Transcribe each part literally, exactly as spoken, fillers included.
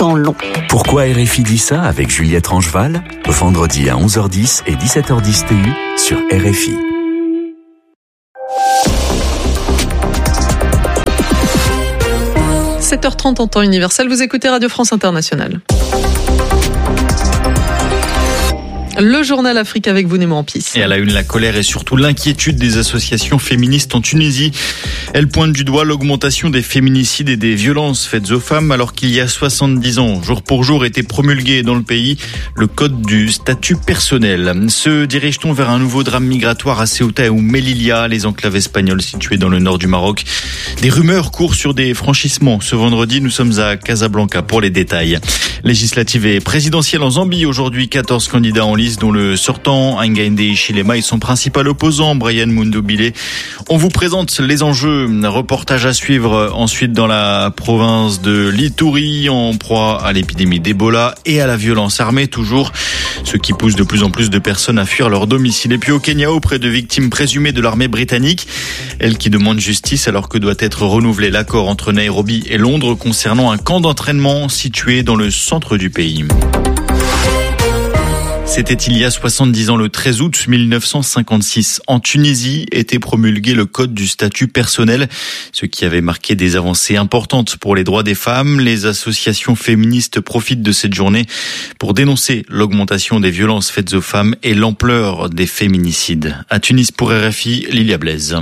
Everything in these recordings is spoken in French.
temps long. Pourquoi R F I dit ça avec Juliette Rangeval? Vendredi à onze heures dix et dix-sept heures dix T U sur R F I. sept heures trente en temps universel, vous écoutez Radio France Internationale. Le journal Afrique avec vous, Némo Ampis. Et à la une, la colère et surtout l'inquiétude des associations féministes en Tunisie. Elles pointent du doigt l'augmentation des féminicides et des violences faites aux femmes alors qu'il y a soixante-dix ans, jour pour jour, était promulgué dans le pays le code du statut personnel. Se dirige-t-on vers un nouveau drame migratoire à Ceuta ou Melilla, les enclaves espagnoles situées dans le nord du Maroc? Des rumeurs courent sur des franchissements. Ce vendredi, nous sommes à Casablanca pour les détails. Législative et présidentielle en Zambie. Aujourd'hui, quatorze candidats en lice, dont le sortant Hakainde Hichilema et son principal opposant Brian Mundubile. On vous présente les enjeux. Reportage à suivre ensuite dans la province de l'Ituri, en proie à l'épidémie d'Ebola et à la violence armée toujours, ce qui pousse de plus en plus de personnes à fuir leur domicile. Et puis au Kenya, auprès de victimes présumées de l'armée britannique, elle qui demande justice alors que doit être renouvelé l'accord entre Nairobi et Londres concernant un camp d'entraînement situé dans le centre du pays. C'était il y a soixante-dix ans, le treize août mille neuf cent cinquante-six. En Tunisie était promulgué le code du statut personnel, ce qui avait marqué des avancées importantes pour les droits des femmes. Les associations féministes profitent de cette journée pour dénoncer l'augmentation des violences faites aux femmes et l'ampleur des féminicides. À Tunis pour R F I, Lilia Blaise.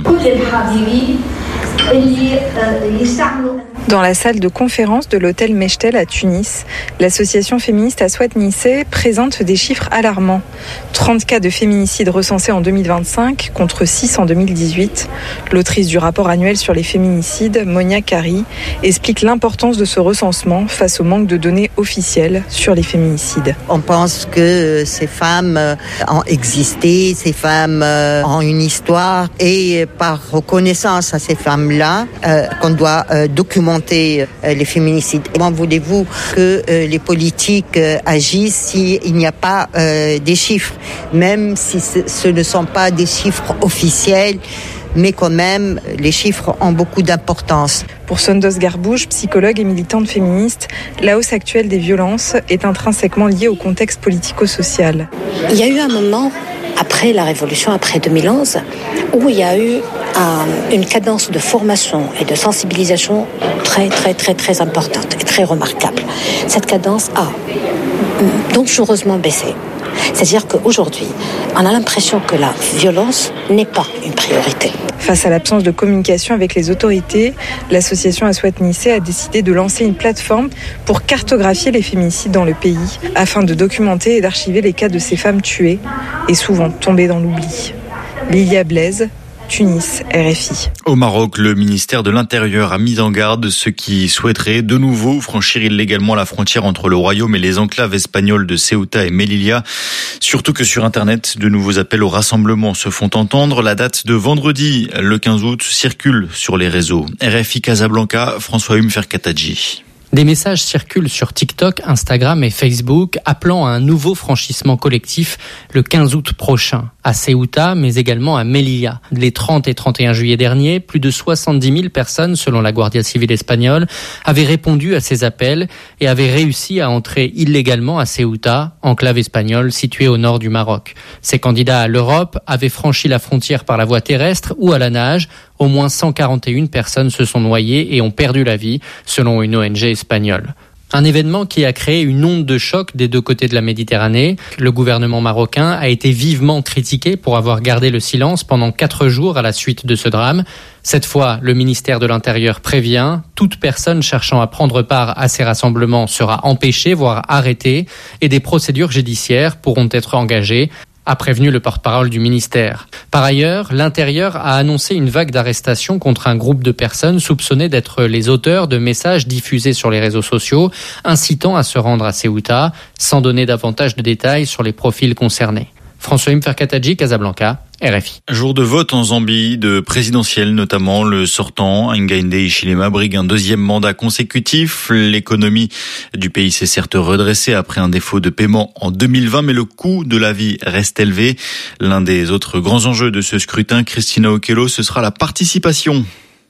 Dans la salle de conférence de l'hôtel Mechtel à Tunis, l'association féministe Aswat Nissé présente des chiffres alarmants. trente cas de féminicides recensés en deux mille vingt-cinq contre six en deux mille dix-huit. L'autrice du rapport annuel sur les féminicides, Monia Kari, explique l'importance de ce recensement face au manque de données officielles sur les féminicides. On pense que ces femmes ont existé, ces femmes ont une histoire et par reconnaissance à ces femmes-là, euh, qu'on doit euh, documenter les féminicides. Comment voulez-vous que euh, les politiques euh, agissent s'il n'y a pas euh, des chiffres, même si ce, ce ne sont pas des chiffres officiels, mais quand même, les chiffres ont beaucoup d'importance. Pour Sondos Garbouche, psychologue et militante féministe, la hausse actuelle des violences est intrinsèquement liée au contexte politico-social. Il y a eu un moment, après la Révolution, après deux mille onze, où il y a eu un, une cadence de formation et de sensibilisation très, très, très, très importante et très remarquable. Cette cadence a dangereusement baissé. C'est-à-dire qu'aujourd'hui, on a l'impression que la violence n'est pas une priorité. Face à l'absence de communication avec les autorités, l'association Aswat Nissé a décidé de lancer une plateforme pour cartographier les féminicides dans le pays, afin de documenter et d'archiver les cas de ces femmes tuées et souvent tombées dans l'oubli. Lilia Blaise, Tunis, R F I. Au Maroc, le ministère de l'Intérieur a mis en garde ceux qui souhaiteraient de nouveau franchir illégalement la frontière entre le royaume et les enclaves espagnoles de Ceuta et Melilla. Surtout que sur Internet, de nouveaux appels au rassemblement se font entendre. La date de vendredi, le quinze août, circule sur les réseaux. R F I Casablanca, François-Hume Ferkatadji. Des messages circulent sur TikTok, Instagram et Facebook appelant à un nouveau franchissement collectif le quinze août prochain à Ceuta, mais également à Melilla. Les trente et trente et un juillet dernier, plus de soixante-dix mille personnes, selon la Guardia Civile espagnole, avaient répondu à ces appels et avaient réussi à entrer illégalement à Ceuta, enclave espagnole située au nord du Maroc. Ces candidats à l'Europe avaient franchi la frontière par la voie terrestre ou à la nage. Au moins cent quarante et une personnes se sont noyées et ont perdu la vie, selon une O N G espagnole. Un événement qui a créé une onde de choc des deux côtés de la Méditerranée. Le gouvernement marocain a été vivement critiqué pour avoir gardé le silence pendant quatre jours à la suite de ce drame. Cette fois, le ministère de l'Intérieur prévient, toute personne cherchant à prendre part à ces rassemblements sera empêchée, voire arrêtée, et des procédures judiciaires pourront être engagées, a prévenu le porte-parole du ministère. Par ailleurs, l'Intérieur a annoncé une vague d'arrestations contre un groupe de personnes soupçonnées d'être les auteurs de messages diffusés sur les réseaux sociaux, incitant à se rendre à Ceuta, sans donner davantage de détails sur les profils concernés. François-Hume Ferkatadji, Casablanca, R F I. Jour de vote en Zambie, de présidentielle notamment, le sortant Hakainde Hichilema brigue un deuxième mandat consécutif. L'économie du pays s'est certes redressée après un défaut de paiement en deux mille vingt, mais le coût de la vie reste élevé. L'un des autres grands enjeux de ce scrutin, Christina Okello, ce sera la participation.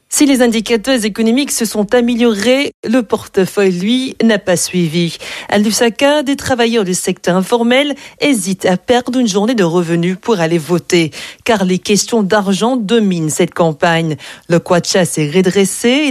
Si les indicateurs économiques se sont améliorés, le portefeuille, lui, n'a pas suivi. À Lusaka, des travailleurs du secteur informel hésitent à perdre une journée de revenus pour aller voter, car les questions d'argent dominent cette campagne. Le kwacha s'est redressé.